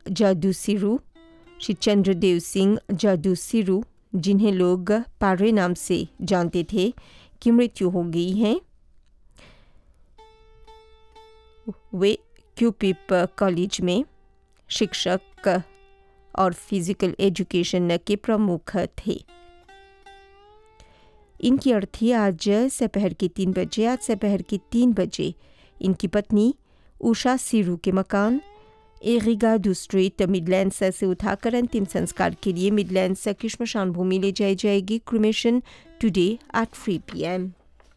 जादू सिरू, श्री चंद्रदेव सिंह जादू सिरू, जिन्हें लोग पारे नाम से जानते थे, की मृत्यु हो गई है। वे क्यूपिप कॉलेज में शिक्षक और फिजिकल एजुकेशन के प्रमुख थे। इनकी अर्थी आज दोपहर के 3 बजे इनकी पत्नी उषा सिरू के मकान एरिगाडू स्ट्रीट मिडलैंड्स से उठाकर अंतिम संस्कार के लिए मिडलैंड्स की श्मशान भूमि ले जाई जाएगी। Cremation today at 3 PM।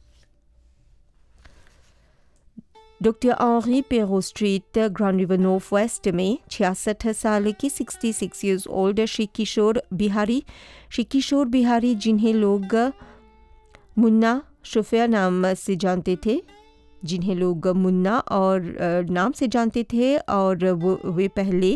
Doctor honorary पेरो street grand river north west में 66 साल की 66 ईयर्स ओल्ड श्री किशोर बिहारी, जिन्हें लोग मुन्ना शोफिया नाम से जानते थे, और वे पहले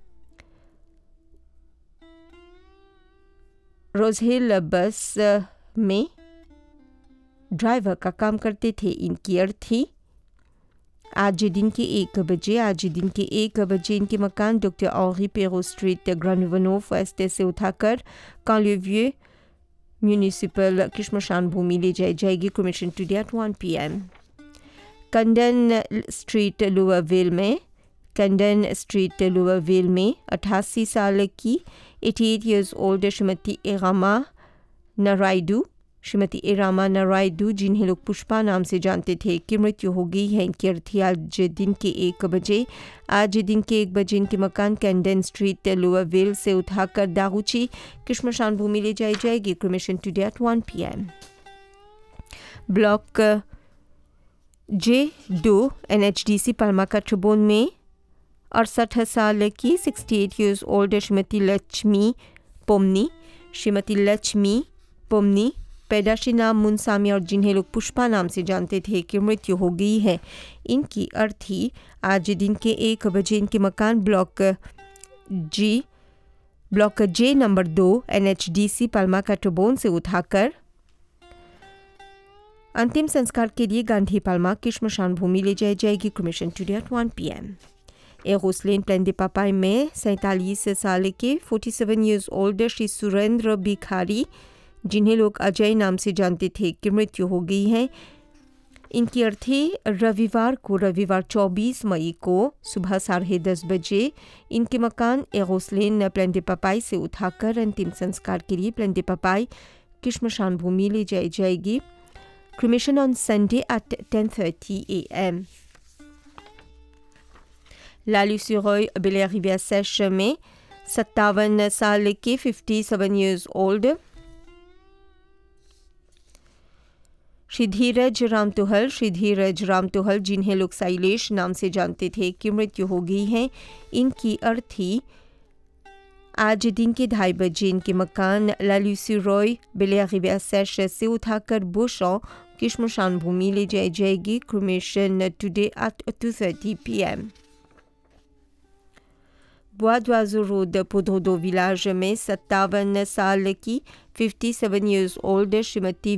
रोजहिल बस में ड्राइवर का काम करते थे। इनकी अर्थी आज दिन के 1 बजे इनके मकान doctor honorary पेरो street grand river north west से उठाकर कांलेविeux म्यूनिसिपल की श्मशान भूमि ले जाई जाएगी। Cremation today at 1 PM। कंडन street लुआविल में 88 साल की 88 ईयर्स ओल्ड श्रीमती एरामा नारायडू, जिन्हें लोग पुष्पा नाम से जानते थे, की मृत्यु हो गई है। इनकी अर्थी आज दिन के 1 बजे इनके मकान कैंडन स्ट्रीट लुआविल से उठाकर दागुची की श्मशान भूमि ले जाई जाएगी। Cremation today at 1 PM। Block J2 NHDC पलमा का ट्रिब्यून में 68 साल की 68 ईयर्स ओल्ड श्रीमती लक्ष्मी पोमनी पैदाशी नाम मुनसामी और जिन्हें लोग पुष्पा नाम से जानते थे, की मृत्यु हो गई है। इनकी अर्थी आज दिन के 1 बजे इनके मकान ब्लॉक J नंबर 2 NHDC पलमा का ट्रिब्यून से उठाकर अंतिम संस्कार के लिए गांधी पाल्मा की श्मशान भूमि ले जाई जाएगी। Cremation today at 1 PM। एरोसलेन plan दे पापाई में 47 साल के 47 ईयर्स ओल्ड श्री सुरेंद्र भिखारी, जिन्हें लोग अजय नाम से जानते थे, की मृत्यु हो गई है। इनकी अर्थी रविवार 24 मई को सुबह 10:30 बजे इनके मकान एरोसलेन प्लान दे पापाई से उठाकर अंतिम संस्कार के लिए प्लान दे पापाई की श्मशान भूमि ले जाई जाएगी। Cremation on Sunday at 10:30 AM। लालू-sur-Reuil Belair-Rivière Sèche में 57 साल के 57 ईयर्स ओल्ड श्री धीरज राम तुहल, जिन्हें लोग शैलेश नाम से जानते थे, की मृत्यु हो गई है। इनकी अर्थी आज दिन के 2:30 बजे इनके मकान लालू-sur-Reuil Belair-Rivière Sèche से उठाकर बुशों की श्मशान भूमि ले जाई जाएगी। Cremation today at 2:30 PM। बोis d'Oiseau road पोद्रोदो villas में 57 साल की 57 ईयर्स ओल्ड श्रीमती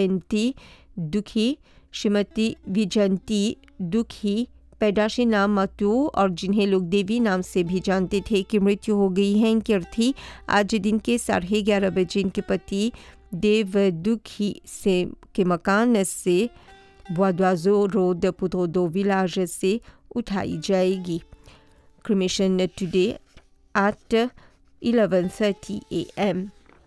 विजयंती दुखी पैदाशी नाम मतू और जिन्हें लोग देवी नाम से भी जानते थे, की मृत्यु हो गई है। इनकी अर्थी आज दिन के 11:30 बजे इनके पति देव दुखी के मकान से बोis d'Oiseau रोड पोद्रोदो विलाज से उठाई जाएगी। Cremation today at 11:30 AM।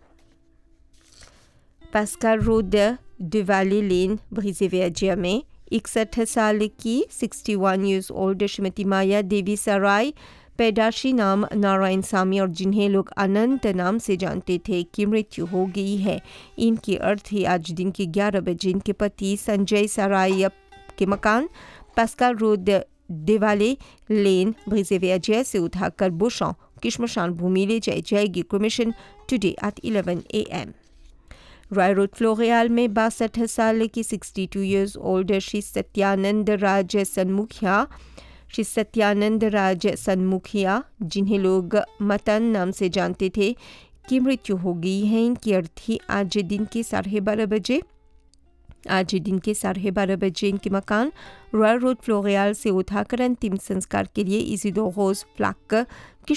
Pascal road दुवाले लेन ब्रिजेविया में 61 साल की 61 ईयर्स ओल्ड श्रीमती माया देवी सराय पैदाशी नाम नारायण सामी और जिन्हें लोग अनंत नाम से जानते थे, की मृत्यु हो गई है। इनकी अर्थी आज दिन के 11 बजे इनके पति संजय सराय के मकान पास्कल रोड देवाले लेन ब्रिजेविया से उठाकर बुशों की श्मशान भूमि ले जाई जाएगी। Cremation today at 11 AM। Roy road फ्लोरियाल में 62 साल की 62 ईयर्स ओल्ड श्री सत्यानंद राज सन्मुखिया, जिन्हें लोग मतन नाम से जानते थे, की मृत्यु हो गई है। इनकी अर्थी आज दिन के 12:30 बजे इनके मकान रॉयल रोड फ्लोरियाल से उठाकर अंतिम संस्कार के लिए इसिडोर रोज फ्लाक